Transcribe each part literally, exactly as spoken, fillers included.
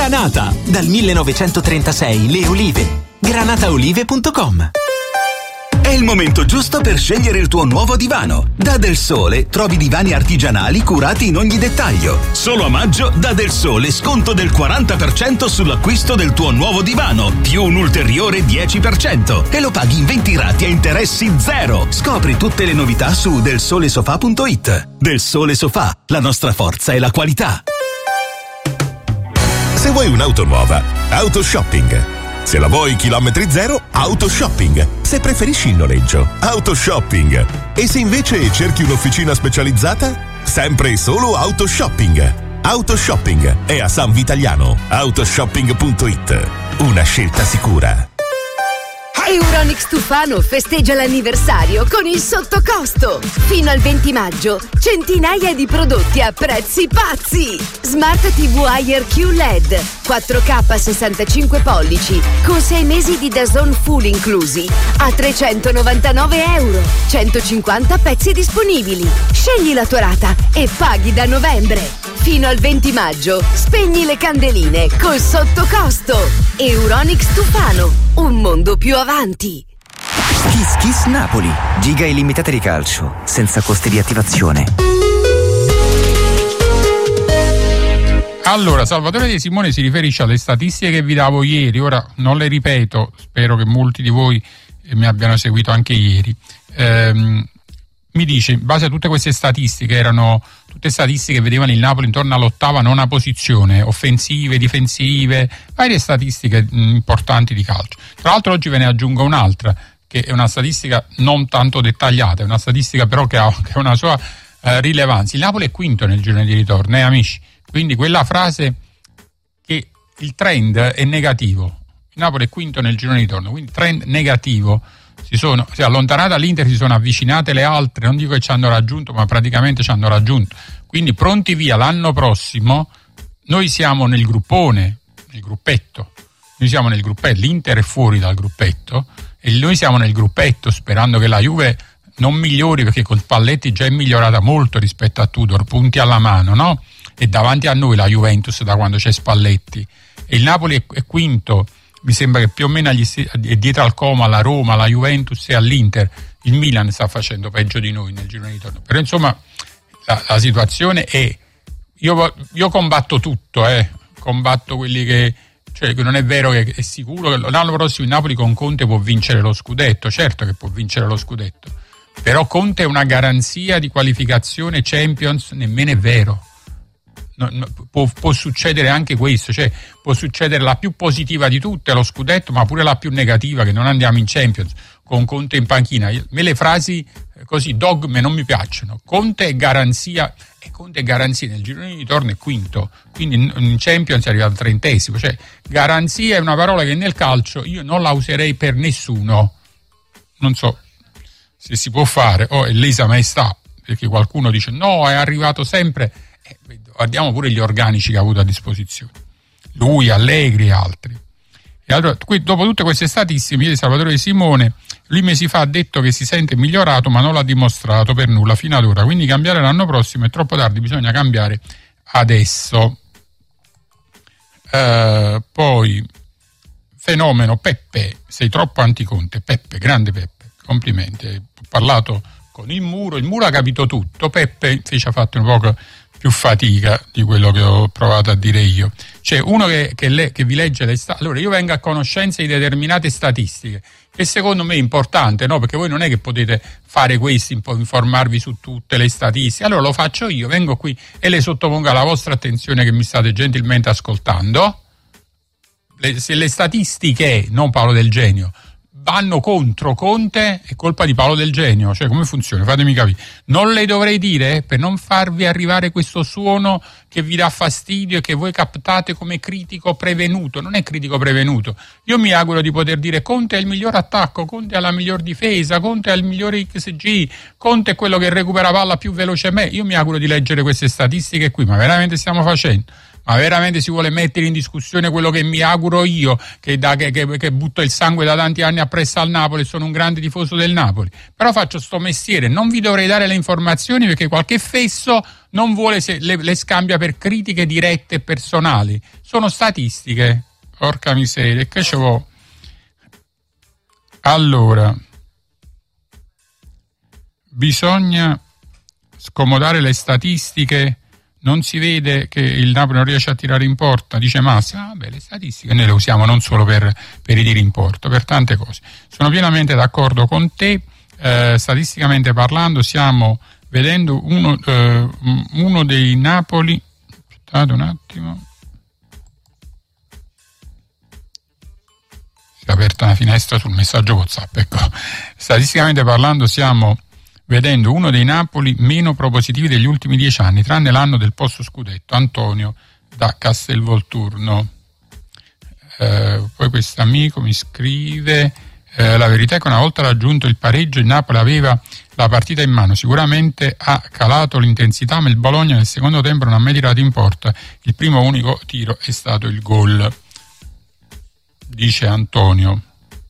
Granata, dal millenovecentotrentasei le olive. granataolive punto com. È il momento giusto per scegliere il tuo nuovo divano. Da Del Sole trovi divani artigianali curati in ogni dettaglio. Solo a maggio da Del Sole sconto del quaranta per cento sull'acquisto del tuo nuovo divano, più un ulteriore dieci per cento e lo paghi in venti rate a interessi zero. Scopri tutte le novità su del sole sofà punto it. Del Sole Sofà, la nostra forza è la qualità. Se vuoi un'auto nuova, Auto Shopping. Se la vuoi chilometri zero, Auto Shopping. Se preferisci il noleggio, Auto Shopping. E se invece cerchi un'officina specializzata, sempre e solo Auto Shopping. Auto Shopping è a San Vitaliano. autoshopping punto it. Una scelta sicura. Euronics Tufano festeggia l'anniversario con il sottocosto. Fino al venti maggio, centinaia di prodotti a prezzi pazzi. Smart tivù Air Q L E D quattro K sessantacinque pollici con sei mesi di D A Z N full inclusi a trecentonovantanove euro. centocinquanta pezzi disponibili. Scegli la tua rata e paghi da novembre. Fino al venti maggio, spegni le candeline col sottocosto. Euronics Tufano, un mondo più avanti. Kiss Kiss Napoli, giga illimitate di calcio, senza costi di attivazione. Allora, Salvatore De Simone si riferisce alle statistiche che vi davo ieri, ora non le ripeto, spero che molti di voi mi abbiano seguito anche ieri. Ehm, mi dice, in base a tutte queste statistiche, erano tutte statistiche che vedevano il Napoli intorno all'ottava, nona posizione, offensive, difensive, varie statistiche mh, importanti di calcio. Tra l'altro oggi ve ne aggiungo un'altra, che è una statistica non tanto dettagliata, è una statistica però che ha, che ha una sua eh, rilevanza. Il Napoli è quinto nel girone di ritorno, eh amici? Quindi quella frase che il trend è negativo, il Napoli è quinto nel girone di ritorno, quindi trend negativo. Si sono si è allontanata l'Inter, si sono avvicinate le altre, non dico che ci hanno raggiunto, ma praticamente ci hanno raggiunto. Quindi pronti via l'anno prossimo. Noi siamo nel gruppone, nel gruppetto. Noi siamo nel gruppetto, l'Inter è fuori dal gruppetto e noi siamo nel gruppetto, sperando che la Juve non migliori, perché con Spalletti già è migliorata molto rispetto a Tudor, punti alla mano, no? E davanti a noi la Juventus da quando c'è Spalletti. E il Napoli è, è quinto. Mi sembra che più o meno agli, è dietro al Como, la Roma, la Juventus e all'Inter. Il Milan sta facendo peggio di noi nel girone di ritorno. Però insomma la, la situazione è, io, io combatto tutto, eh. combatto quelli che, cioè che non è vero che è sicuro che l'anno prossimo il Napoli con Conte può vincere lo scudetto, certo che può vincere lo scudetto, però Conte è una garanzia di qualificazione Champions, nemmeno è vero. No, no, può, può succedere anche questo, cioè può succedere la più positiva di tutte, lo scudetto, ma pure la più negativa, che non andiamo in Champions con Conte in panchina. Me le frasi così dogme non mi piacciono. Conte è garanzia, e Conte è garanzia nel girone di ritorno è quinto, quindi in Champions è arrivato trentesimo, cioè garanzia è una parola che nel calcio io non la userei per nessuno. Non so se si può fare o è lesa maestà, perché qualcuno dice no, è arrivato sempre. Eh, guardiamo pure gli organici che ha avuto a disposizione, lui, Allegri e altri. E allora, qui, dopo tutte queste statistiche, ieri Salvatore De Simone, lui mesi fa ha detto che si sente migliorato, ma non l'ha dimostrato per nulla fino ad ora, quindi cambiare l'anno prossimo è troppo tardi, bisogna cambiare adesso. Eh, poi fenomeno Peppe, sei troppo anticonte. Peppe, grande Peppe, complimenti, ho parlato con il Muro, il Muro ha capito tutto, Peppe invece ha fatto un poco più fatica di quello che ho provato a dire io. C'è uno che, che, le, che vi legge le statistiche. Allora io vengo a conoscenza di determinate statistiche, che secondo me è importante, no? Perché voi non è che potete fare questo, informarvi su tutte le statistiche. Allora lo faccio io, vengo qui e le sottopongo alla vostra attenzione, che mi state gentilmente ascoltando. Le, se le statistiche, non Paolo Del Genio, vanno contro Conte, è colpa di Paolo Del Genio. Cioè, come funziona? Fatemi capire. Non le dovrei dire per non farvi arrivare questo suono che vi dà fastidio e che voi captate come critico prevenuto. Non è critico prevenuto. Io mi auguro di poter dire Conte è il miglior attacco, Conte è la miglior difesa, Conte è il migliore X G, Conte è quello che recupera palla più velocemente. Io mi auguro di leggere queste statistiche qui, ma veramente stiamo facendo? Ma veramente si vuole mettere in discussione quello che mi auguro io, che, da, che, che, che butto il sangue da tanti anni appresso al Napoli, sono un grande tifoso del Napoli. Però faccio sto mestiere, non vi dovrei dare le informazioni perché qualche fesso non vuole se le, le scambia per critiche dirette e personali. Sono statistiche. Porca miseria, che ce vuoi? Allora, bisogna scomodare le statistiche. Non si vede che il Napoli non riesce a tirare in porta, dice Massa. Ah, beh, le statistiche noi le usiamo non solo per, per i tiri in porta, per tante cose. Sono pienamente d'accordo con te. Eh, statisticamente parlando, stiamo vedendo uno, eh, uno dei Napoli. Aspettate un attimo. Si è aperta una finestra sul messaggio WhatsApp. Ecco, statisticamente parlando, siamo vedendo uno dei Napoli meno propositivi degli ultimi dieci anni, tranne l'anno del posto scudetto. Antonio da Castelvolturno. Eh, poi questo amico mi scrive: eh, la verità è che una volta raggiunto il pareggio il Napoli aveva la partita in mano, sicuramente ha calato l'intensità, ma il Bologna nel secondo tempo non ha mai tirato in porta, il primo unico tiro è stato il gol, dice Antonio.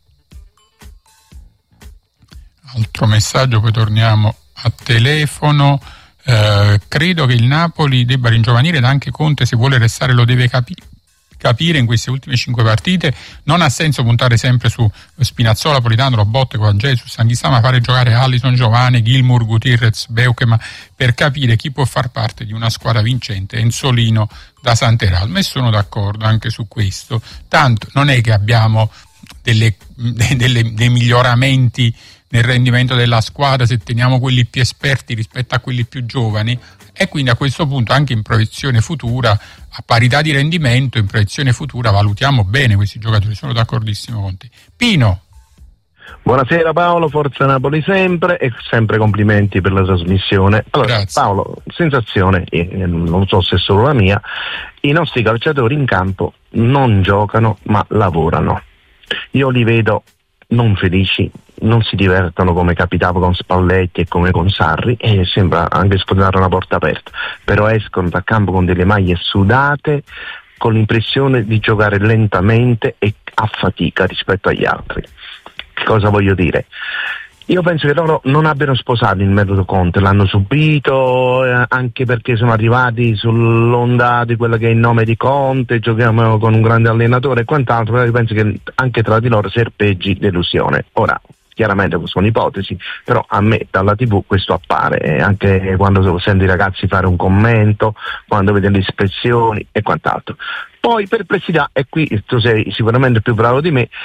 Altro messaggio, poi torniamo a telefono. Eh, credo che il Napoli debba ringiovanire ed anche Conte, se vuole restare, lo deve capi- capire in queste ultime cinque partite. Non ha senso puntare sempre su Spinazzola, Politano, Lobotka, Juan Jesus, Anghissà, ma fare giocare Alisson, Giovane, Gilmour, Gutierrez, Beukema per capire chi può far parte di una squadra vincente. Enzolino da Santeralma, e sono d'accordo anche su questo. Tanto non è che abbiamo delle, delle, dei miglioramenti nel rendimento della squadra se teniamo quelli più esperti rispetto a quelli più giovani, e quindi a questo punto anche in proiezione futura, a parità di rendimento, in proiezione futura valutiamo bene questi giocatori. Sono d'accordissimo con te. Pino. Buonasera Paolo, forza Napoli sempre, e sempre complimenti per la trasmissione. Allora, grazie. Paolo, sensazione, eh, non so se è solo la mia, i nostri calciatori in campo non giocano ma lavorano. Io li vedo non felici, non si divertono come capitava con Spalletti e come con Sarri, e sembra anche sfondare una porta aperta, però escono da campo con delle maglie sudate, con l'impressione di giocare lentamente e a fatica rispetto agli altri. Che cosa voglio dire? Io penso che loro non abbiano sposato il metodo Conte, l'hanno subito, eh, anche perché sono arrivati sull'onda di quello che è il nome di Conte, giochiamo con un grande allenatore e quant'altro, però io penso che anche tra di loro serpeggi delusione. Ora, chiaramente sono ipotesi, però a me dalla tivù questo appare, eh, anche quando sento i ragazzi fare un commento, quando vedo le espressioni e quant'altro. Poi perplessità, e qui tu sei sicuramente più bravo di me,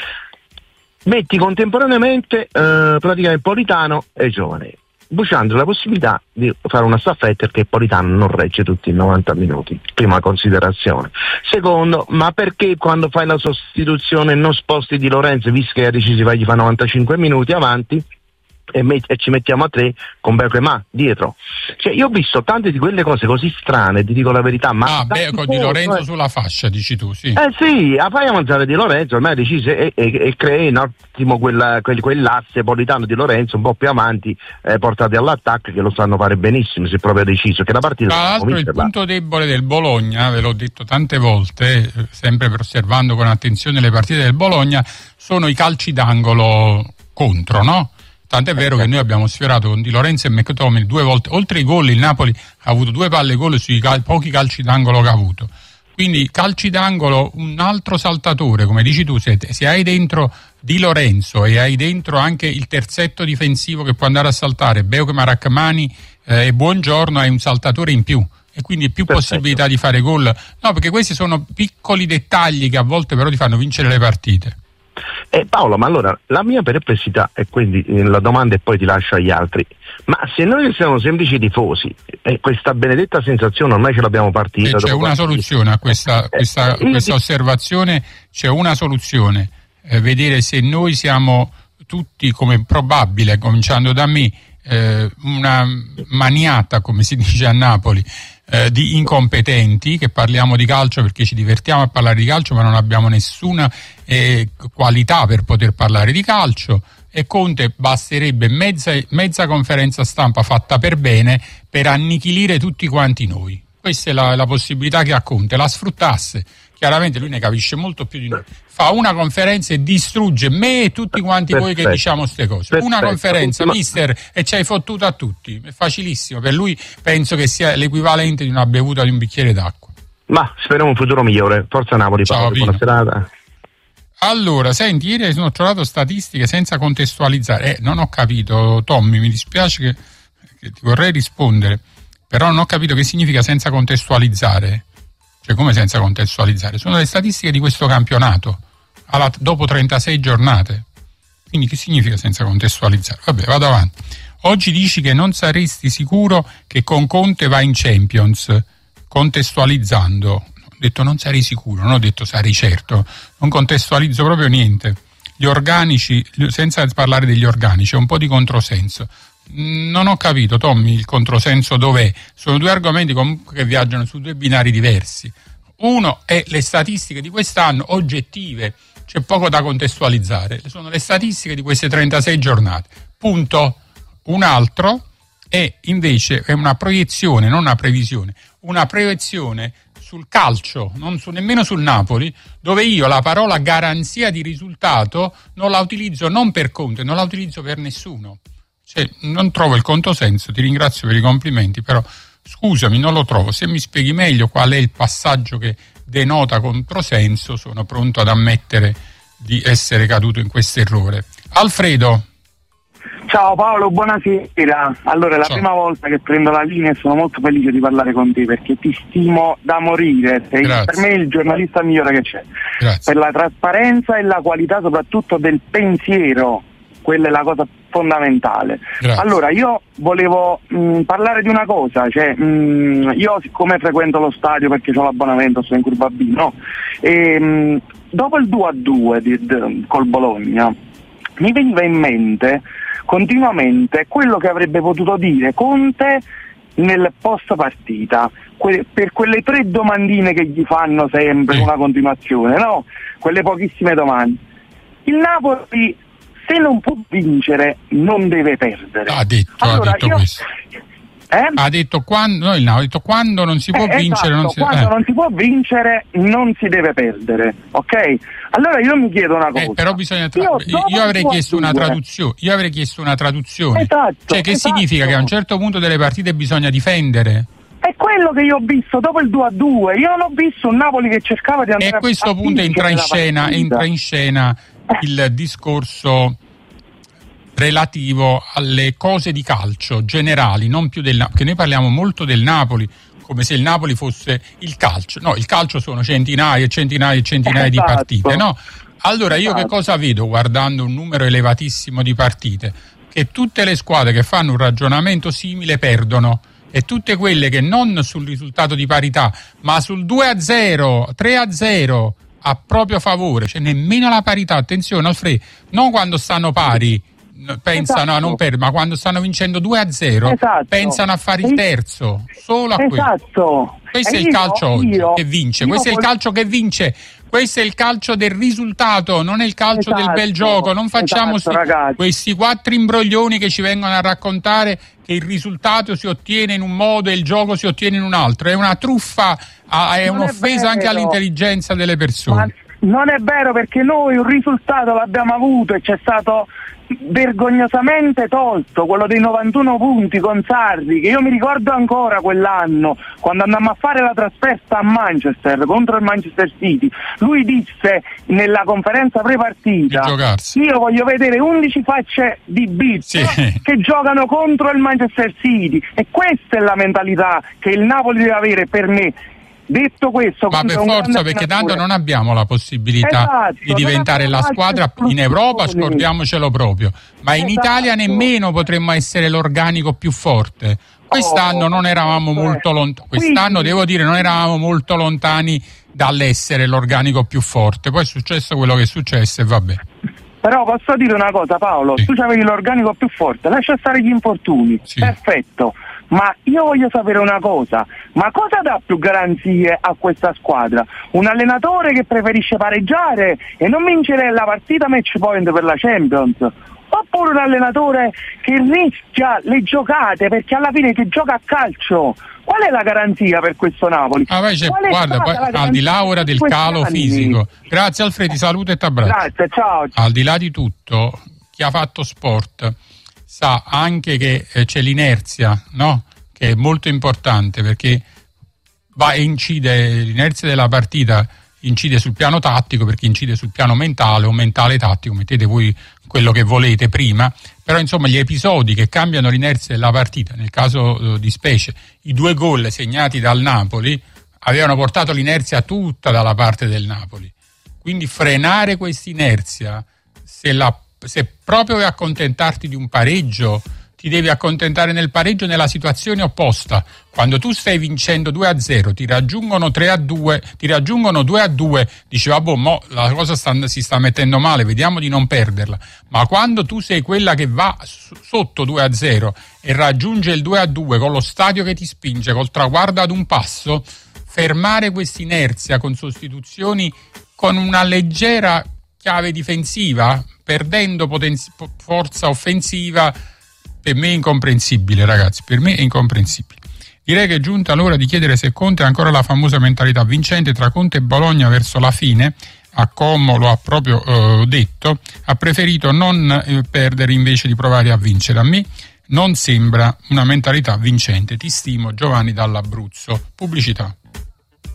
metti contemporaneamente eh, praticamente Politano e Giovane, bruciando la possibilità di fare una staffetta perché Politano non regge tutti i novanta minuti, prima considerazione. Secondo, ma perché quando fai la sostituzione non sposti Di Lorenzo, visto che ha deciso che gli fa novantacinque minuti avanti e, met- e ci mettiamo a tre con Beukema dietro? Cioè, io ho visto tante di quelle cose così strane, ti dico la verità. Ma ah, beh, con Di Lorenzo eh. sulla fascia, dici tu, sì. Eh sì, fai avanzare Di Lorenzo, ormai ha deciso e, e, e crei un attimo quella, quel, quell'asse Politano Di Lorenzo un po' più avanti, eh, portati all'attacco, che lo sanno fare benissimo, se proprio ha deciso che la partita. Tra l'altro il punto debole del Bologna, ve l'ho detto tante volte, sempre per osservando con attenzione le partite del Bologna, sono i calci d'angolo contro, no? Tant'è vero che noi abbiamo sfiorato con Di Lorenzo e McTominay due volte, oltre i gol il Napoli ha avuto due palle gol sui cal- pochi calci d'angolo che ha avuto. Quindi calci d'angolo, un altro saltatore, come dici tu, se, se hai dentro Di Lorenzo e hai dentro anche il terzetto difensivo che può andare a saltare, Beukema, Rachmani eh, e Buongiorno, hai un saltatore in più e quindi più Perfetto. Possibilità di fare gol. No, perché questi sono piccoli dettagli che a volte però ti fanno vincere le partite. Eh, Paolo, ma allora la mia perplessità è, quindi eh, la domanda e poi ti lascio agli altri, ma se noi siamo semplici tifosi e eh, questa benedetta sensazione ormai ce l'abbiamo partita, eh, c'è una partita. Soluzione a questa, questa, eh, questa osservazione, c'è una soluzione, eh, vedere se noi siamo tutti, come probabile, cominciando da me, eh, una maniata, come si dice a Napoli, eh, di incompetenti, che parliamo di calcio perché ci divertiamo a parlare di calcio ma non abbiamo nessuna eh, qualità per poter parlare di calcio, e Conte basterebbe mezza, mezza conferenza stampa fatta per bene per annichilire tutti quanti noi. Questa è la, la possibilità che ha Conte, la sfruttasse. Chiaramente lui ne capisce molto più di noi. Fa una conferenza e distrugge me e tutti quanti Perfetto. voi che diciamo queste cose. Perfetto. Una conferenza, Ma... mister, e ci hai fottuto a tutti. È facilissimo. Per lui penso che sia l'equivalente di una bevuta di un bicchiere d'acqua. Ma speriamo un futuro migliore. Forza Napoli, Ciao, Paolo, buona serata. Allora, senti, ieri ho trovato statistiche senza contestualizzare. Eh, non ho capito, Tommy, mi dispiace che, che ti vorrei rispondere, però non ho capito che significa senza contestualizzare. Cioè, come senza contestualizzare? Sono le statistiche di questo campionato, alla, dopo trentasei giornate. Quindi che significa senza contestualizzare? Vabbè, vado avanti. Oggi dici che non saresti sicuro che con Conte va in Champions, contestualizzando. Ho detto non sarei sicuro, non ho detto sarei certo. Non contestualizzo proprio niente. Gli organici, senza parlare degli organici, è un po' di controsenso. Non ho capito, Tommy, il controsenso dov'è? Sono due argomenti comunque che viaggiano su due binari diversi. Uno è le statistiche di quest'anno, oggettive, c'è poco da contestualizzare. Sono le statistiche di queste trentasei giornate. Punto. Un altro è invece è una proiezione, non una previsione, una proiezione sul calcio, non su, nemmeno sul Napoli, dove io la parola garanzia di risultato non la utilizzo non per Conte, non la utilizzo per nessuno. Cioè, non trovo il controsenso, ti ringrazio per i complimenti, però scusami, non lo trovo. Se mi spieghi meglio qual è il passaggio che denota controsenso, sono pronto ad ammettere di essere caduto in questo errore. Alfredo. Ciao Paolo, buonasera. Allora, è la Ciao. prima volta che prendo la linea e sono molto felice di parlare con te perché ti stimo da morire. Sei Grazie. per me il giornalista migliore che c'è. Grazie. Per la trasparenza e la qualità soprattutto del pensiero. Quella è la cosa fondamentale. Grazie. Allora, io volevo mh, parlare di una cosa, cioè mh, io siccome frequento lo stadio perché ho l'abbonamento, sono in curva B, no? E, mh, dopo il due a due di, di, col Bologna mi veniva in mente continuamente quello che avrebbe potuto dire Conte nel post partita, que- per quelle tre domandine che gli fanno sempre, sì. una continuazione, no? Quelle pochissime domande. Il Napoli, se non può vincere, non deve perdere. Ha detto, allora, ha detto io... questo. Eh? Ha detto quando, no, no, ha detto quando non si può eh, vincere, esatto, non si, quando eh. non si può vincere non si deve perdere, ok? Allora io mi chiedo una cosa. Eh, però bisogna tra- io, io, io avrei chiesto una traduzione, io avrei chiesto una traduzione. Esatto, cioè che esatto. significa che a un certo punto delle partite bisogna difendere? È quello che io ho visto dopo il due a due. Io non ho visto un Napoli che cercava di andare E a questo a punto entra in scena, entra in scena il discorso relativo alle cose di calcio generali, non più del Napoli, perché noi parliamo molto del Napoli come se il Napoli fosse il calcio. No, il calcio sono centinaia e centinaia e centinaia esatto. di partite, no? Allora io esatto. che cosa vedo guardando un numero elevatissimo di partite? Che tutte le squadre che fanno un ragionamento simile perdono, e tutte quelle che non sul risultato di parità ma sul due a zero, tre a zero a proprio favore, cioè nemmeno la parità, attenzione Alfredo, non quando stanno pari pensano esatto. a non perdere, ma quando stanno vincendo due a zero esatto. pensano a fare il terzo, solo a quello. Esatto. Questo e è il io, calcio oggi io, che vince, io questo è il vol- calcio che vince, questo è il calcio del risultato, non è il calcio esatto. del bel gioco, non facciamo esatto, sti, questi quattro imbroglioni che ci vengono a raccontare che il risultato si ottiene in un modo e il gioco si ottiene in un altro, è una truffa, è non un'offesa è anche all'intelligenza delle persone. Ma non è vero, perché noi un risultato l'abbiamo avuto e c'è stato vergognosamente tolto, quello dei novantuno punti con Sarri, che io mi ricordo ancora quell'anno quando andammo a fare la trasferta a Manchester contro il Manchester City. Lui disse nella conferenza pre-partita: io voglio vedere undici facce di beat sì. che giocano contro il Manchester City, e questa è la mentalità che il Napoli deve avere, per me. Detto questo, ma per forza, perché tanto non abbiamo la possibilità esatto, di diventare la squadra in Europa, scordiamocelo proprio, ma in esatto. Italia nemmeno potremmo essere l'organico più forte. Quest'anno oh, non eravamo eh. molto lontani, quest'anno Quindi... devo dire non eravamo molto lontani dall'essere l'organico più forte, poi è successo quello che è successo e vabbè. Però posso dire una cosa, Paolo, sì. tu avevi l'organico più forte, lascia stare gli infortuni, sì. perfetto. Ma io voglio sapere una cosa, ma cosa dà più garanzie a questa squadra? Un allenatore che preferisce pareggiare e non vincere la partita match point per la Champions? oppure un allenatore che rischia le giocate perché alla fine si gioca a calcio. Qual è la garanzia per questo Napoli? Ah, beh, guarda, poi, al di là ora del calo anni? fisico, grazie Alfredi, saluto e t'abbraccio. Grazie, ciao. Al di là di tutto, chi ha fatto sport sa anche che eh, c'è l'inerzia, no? Che è molto importante, perché va incide l'inerzia della partita incide sul piano tattico, perché incide sul piano mentale o mentale tattico, mettete voi quello che volete prima, però insomma gli episodi che cambiano l'inerzia della partita, nel caso eh, di specie i due gol segnati dal Napoli avevano portato l'inerzia tutta dalla parte del Napoli, quindi frenare questa inerzia, se, la, se proprio vuoi accontentarti di un pareggio, ti devi accontentare nel pareggio nella situazione opposta. Quando tu stai vincendo due a zero, ti raggiungono tre a due, ti raggiungono due a due, dici vabbè, mo la cosa sta, si sta mettendo male, vediamo di non perderla. Ma quando tu sei quella che va sotto due a zero e raggiunge il due a due con lo stadio che ti spinge, col traguardo ad un passo, fermare quest'inerzia con sostituzioni con una leggera chiave difensiva, perdendo potenzi- forza offensiva, per me è incomprensibile, ragazzi, per me è incomprensibile. Direi che è giunta l'ora di chiedere se Conte ha ancora la famosa mentalità vincente. Tra Conte e Bologna verso la fine, a Como lo ha proprio eh, detto, ha preferito non eh, perdere invece di provare a vincere. A me non sembra una mentalità vincente. Ti stimo, Giovanni dall'Abruzzo. Pubblicità.